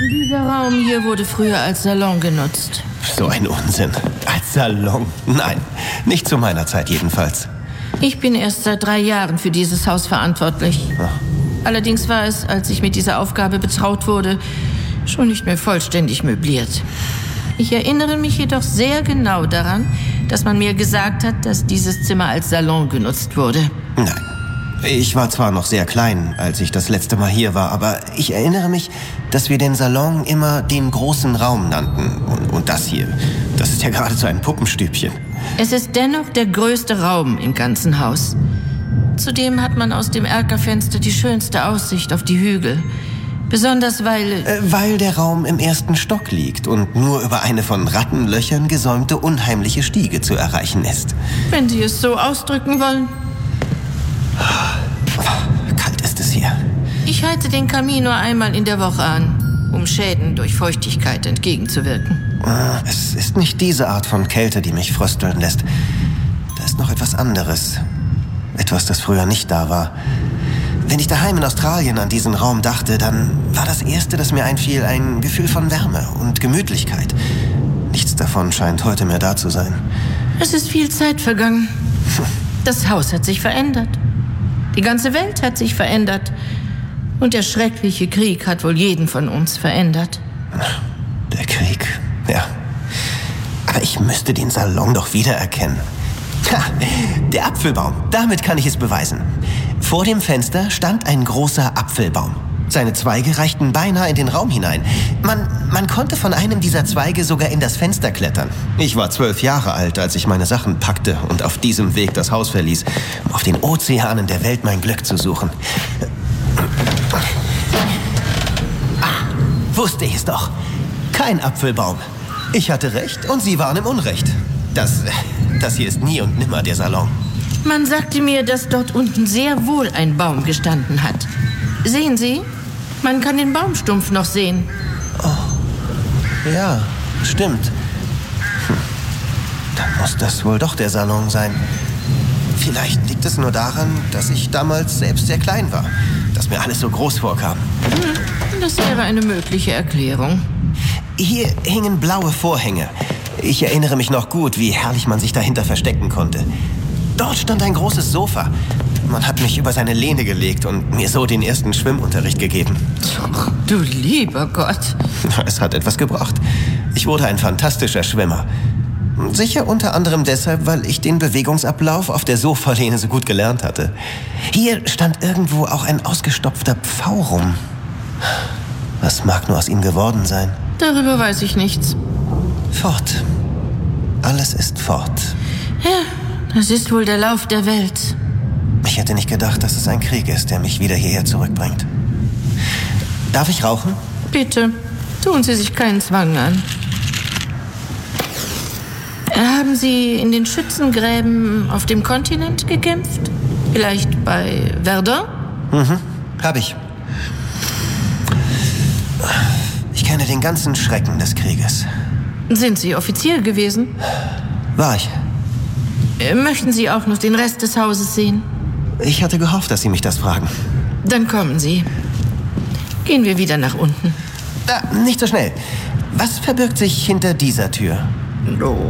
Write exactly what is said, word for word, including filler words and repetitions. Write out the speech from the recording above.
Dieser Raum hier wurde früher als Salon genutzt. So ein Unsinn. Als Salon? Nein, nicht zu meiner Zeit jedenfalls. Ich bin erst seit drei Jahren für dieses Haus verantwortlich. Ach. Allerdings war es, als ich mit dieser Aufgabe betraut wurde, schon nicht mehr vollständig möbliert. Ich erinnere mich jedoch sehr genau daran, dass man mir gesagt hat, dass dieses Zimmer als Salon genutzt wurde. Nein. Ich war zwar noch sehr klein, als ich das letzte Mal hier war, aber ich erinnere mich, dass wir den Salon immer den großen Raum nannten. Und, und das hier, das ist ja geradezu ein Puppenstübchen. Es ist dennoch der größte Raum im ganzen Haus. Zudem hat man aus dem Erkerfenster die schönste Aussicht auf die Hügel. Besonders weil... Äh, weil der Raum im ersten Stock liegt und nur über eine von Rattenlöchern gesäumte unheimliche Stiege zu erreichen ist. Wenn Sie es so ausdrücken wollen. Kalt ist es hier. Ich heize den Kamin nur einmal in der Woche an, um Schäden durch Feuchtigkeit entgegenzuwirken. Es ist nicht diese Art von Kälte, die mich frösteln lässt. Da ist noch etwas anderes. Etwas, das früher nicht da war. Wenn ich daheim in Australien an diesen Raum dachte, dann war das Erste, das mir einfiel, ein Gefühl von Wärme und Gemütlichkeit. Nichts davon scheint heute mehr da zu sein. Es ist viel Zeit vergangen. Das Haus hat sich verändert. Die ganze Welt hat sich verändert. Und der schreckliche Krieg hat wohl jeden von uns verändert. Der Krieg, ja. Aber ich müsste den Salon doch wiedererkennen. Ha, der Apfelbaum, damit kann ich es beweisen. Vor dem Fenster stand ein großer Apfelbaum. Seine Zweige reichten beinahe in den Raum hinein. Man, man konnte von einem dieser Zweige sogar in das Fenster klettern. Ich war zwölf Jahre alt, als ich meine Sachen packte und auf diesem Weg das Haus verließ, um auf den Ozeanen der Welt mein Glück zu suchen. Ah, wusste ich es doch. Kein Apfelbaum. Ich hatte recht und Sie waren im Unrecht. Das, das hier ist nie und nimmer der Salon. Man sagte mir, dass dort unten sehr wohl ein Baum gestanden hat. Sehen Sie? Man kann den Baumstumpf noch sehen. Oh, ja, stimmt. Hm. Dann muss das wohl doch der Salon sein. Vielleicht liegt es nur daran, dass ich damals selbst sehr klein war, dass mir alles so groß vorkam. Hm, das wäre eine mögliche Erklärung. Hier hingen blaue Vorhänge. Ich erinnere mich noch gut, wie herrlich man sich dahinter verstecken konnte. Dort stand ein großes Sofa. Man hat mich über seine Lehne gelegt und mir so den ersten Schwimmunterricht gegeben. Ach, du lieber Gott. Es hat etwas gebracht. Ich wurde ein fantastischer Schwimmer. Sicher unter anderem deshalb, weil ich den Bewegungsablauf auf der Sofalehne so gut gelernt hatte. Hier stand irgendwo auch ein ausgestopfter Pfau rum. Was mag nur aus ihm geworden sein? Darüber weiß ich nichts. Fort. Alles ist fort. Ja, das ist wohl der Lauf der Welt. Ich hätte nicht gedacht, dass es ein Krieg ist, der mich wieder hierher zurückbringt. Darf ich rauchen? Bitte, tun Sie sich keinen Zwang an. Haben Sie in den Schützengräben auf dem Kontinent gekämpft? Vielleicht bei Verdun? Mhm, hab ich. Ich kenne den ganzen Schrecken des Krieges. Sind Sie Offizier gewesen? War ich. Möchten Sie auch noch den Rest des Hauses sehen? Ich hatte gehofft, dass Sie mich das fragen. Dann kommen Sie. Gehen wir wieder nach unten. Ah, nicht so schnell. Was verbirgt sich hinter dieser Tür? Oh,